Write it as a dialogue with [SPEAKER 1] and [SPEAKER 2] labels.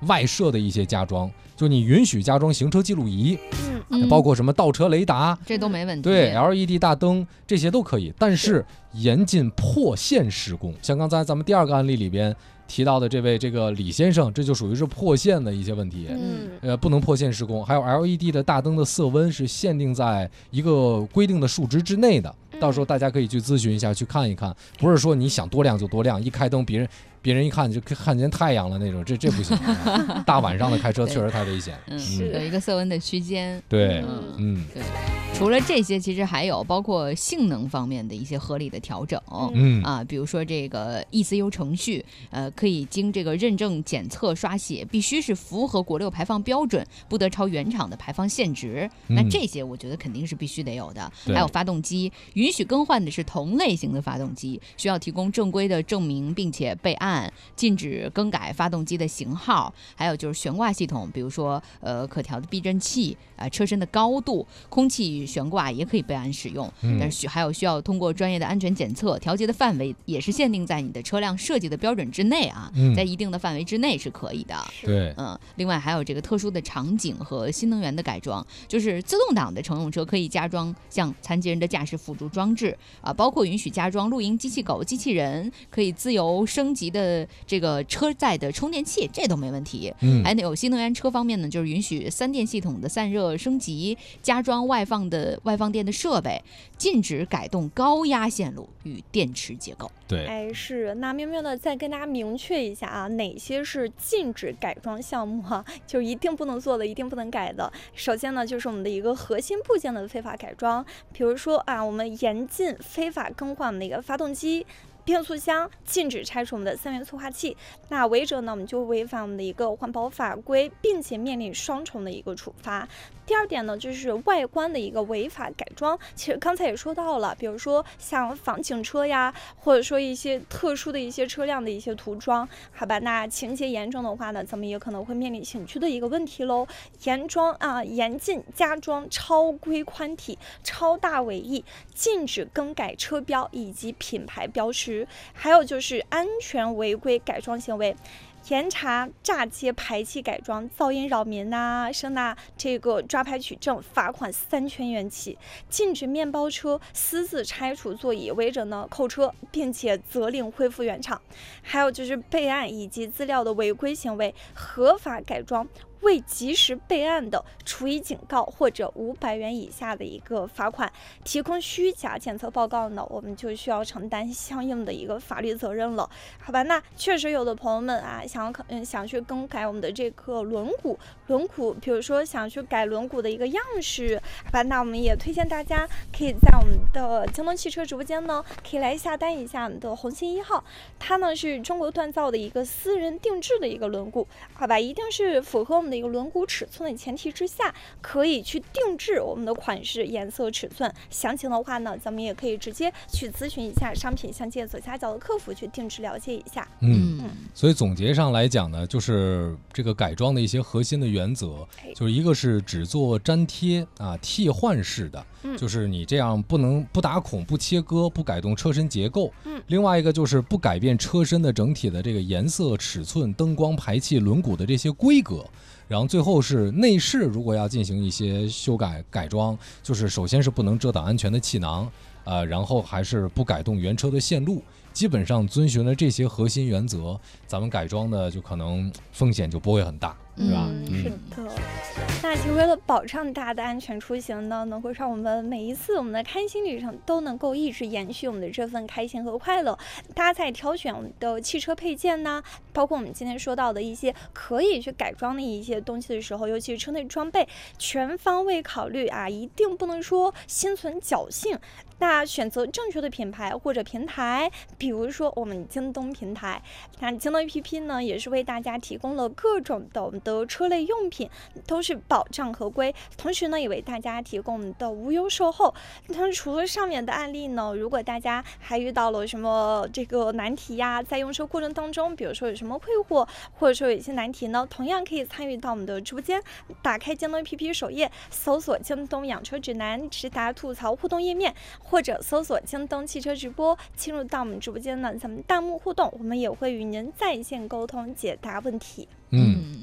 [SPEAKER 1] 外设的一些加装，就你允许加装行车记录仪，包括什么倒车雷达，
[SPEAKER 2] 这都没问题。
[SPEAKER 1] 对 ，LED 大灯这些都可以，但是严禁破线施工。像刚才咱们第二个案例里边提到的这位李先生，这就属于是破线的一些问题，不能破线施工。还有 LED 的大灯的色温是限定在一个规定的数值之内的，到时候大家可以去咨询一下，去看一看，不是说你想多亮就多亮，一开灯别人一看就看见太阳了那种，这不行。大晚上的开车确实太危险。
[SPEAKER 2] 有一个色温的区间。
[SPEAKER 1] 对，
[SPEAKER 2] 对。除了这些，其实还有包括性能方面的一些合理的调整。比如说这个 ECU 程序，可以经这个认证检测刷写，必须是符合国6排放标准，不得超原厂的排放限值。那这些我觉得肯定是必须得有的。还有发动机，允许更换的是同类型的发动机，需要提供正规的证明，并且备案，禁止更改发动机的型号。还有就是悬挂系统，比如说可调的避震器，车身的高度，空气悬挂也可以备案使用。但是还有需要通过专业的安全检测，调节的范围也是限定在你的车辆设计的标准之内啊，在一定的范围之内是可以的。
[SPEAKER 1] 对，
[SPEAKER 2] 另外还有这个特殊的场景和新能源的改装，就是自动挡的乘用车可以加装像残疾人的驾驶辅助装置包括允许加装露营机器狗、机器人，可以自由升级的这个车载的充电器，这都没问题。还有新能源车方面呢，就是允许3电系统的散热升级，加装外放电的设备，禁止改动高压线路与电池结构。
[SPEAKER 1] 对，
[SPEAKER 3] 是。那喵喵呢，再跟大家明确一下啊，哪些是禁止改装项目啊，就一定不能做的，一定不能改的。首先呢，就是我们的一个核心部件的非法改装，比如说我们严禁非法更换我们的一个发动机、变速箱，禁止拆除我们的3元催化器。那违者呢，我们就违反我们的一个环保法规，并且面临双重的一个处罚。第二点呢，就是外观的一个违法改装。其实刚才也说到了，比如说像仿警车呀，或者说一些特殊的一些车辆的一些涂装，好吧，那情节严重的话呢，咱们也可能会面临刑拘的一个问题喽。严禁加装超规宽体、超大尾翼，禁止更改车标以及品牌标识。还有就是安全违规改装行为，严查炸街排气改装、噪音扰民声呐这个抓拍取证，罚款3000元起。禁止面包车私自拆除座椅，违者呢扣车，并且责令恢复原厂。还有就是备案以及资料的违规行为，合法改装未及时备案的，处以警告或者500元以下的一个罚款。提供虚假检测报告呢，我们就需要承担相应的一个法律责任了。好吧，那确实有的朋友们想去更改我们的这个轮毂，比如说想去改轮毂的一个样式，好吧，那我们也推荐大家可以在我们的京东汽车直播间呢，可以来下单一下我们的红星1号，它呢是中国锻造的一个私人定制的一个轮毂，好吧，一定是符合我们的一个轮毂尺寸的前提之下，可以去定制我们的款式、颜色、尺寸。详情的话呢，咱们也可以直接去咨询一下商品相机左下角的客服去定制了解一下。
[SPEAKER 1] 所以总结上来讲呢，就是这个改装的一些核心的原则，就是一个是只做粘贴替换式的，就是你这样不打孔、不切割、不改动车身结构。另外一个就是不改变车身的整体的这个颜色、尺寸、灯光、排气、轮毂的这些规格。然后最后是内饰，如果要进行一些修改装，就是首先是不能遮挡安全的气囊，然后还是不改动原车的线路。基本上遵循了这些核心原则，咱们改装的就可能风险就不会很大，是吧？
[SPEAKER 3] 是的。那其实为了保障大家的安全出行呢，能够让我们每一次我们的开心旅程都能够一直延续我们的这份开心和快乐。大家在挑选我们的汽车配件呢，包括我们今天说到的一些可以去改装的一些东西的时候，尤其是车内装备，全方位考虑一定不能说心存侥幸。那选择正确的品牌或者平台，比如说我们京东平台，那京东 APP 呢也是为大家提供了各种的我们的车类用品，都是保障合规，同时呢也为大家提供我们的无忧售后。那除了上面的案例呢，如果大家还遇到了什么这个难题在用车过程当中，比如说有什么困惑，或者说有一些难题呢，同样可以参与到我们的直播间，打开京东 APP 首页，搜索京东养车指南，直达吐槽互动页面，或者搜索京东汽车直播，进入到我们直播间呢，咱们弹幕互动，我们也会与您在线沟通解答问题。